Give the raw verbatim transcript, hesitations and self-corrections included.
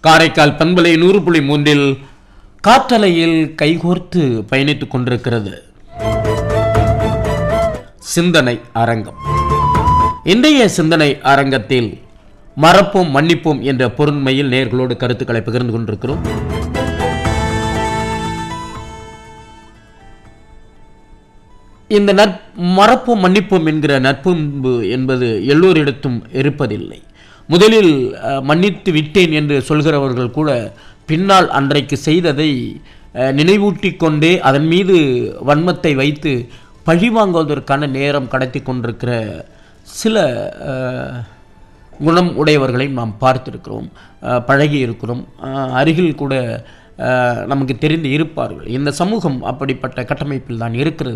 காரைக்கால் பண்பலை நூறு புள்ளி மூன்றில் காற்றலையில் கைகோர்த்து பயணித்துக் கொண்டிருக்கிறது சிந்தனை அரங்கம். இன்றைய சிந்தனை அரங்கத்தில் மறப்போம் மன்னிப்போம் என்ற பொருண்மையில் நேயர்களோடு கருத்துக்களை பகிர்ந்து கொண்டிருக்கிறோம். இந்த நற் மறப்போம் மன்னிப்போம் என்கிற நற்பண்பு என்பது எல்லோரிடத்தும் இருப்பதில்லை. முதலில் மன்னித்து விட்டேன் என்று சொல்கிறவர்கள் கூட பின்னால் அன்றைக்கு செய்ததை நினைவூட்டி கொண்டே அதன் மீது வன்மத்தை வைத்து பழிவாங்குவதற்கான நேரம் கடத்தி கொண்டிருக்கிற சில குணம் உடையவர்களை நாம் பார்த்திருக்கிறோம், பழகி இருக்கிறோம், அருகில் கூட நமக்கு தெரிந்து இருப்பார்கள். இந்த சமூகம் அப்படிப்பட்ட கட்டமைப்பில் தான் இருக்கிறது.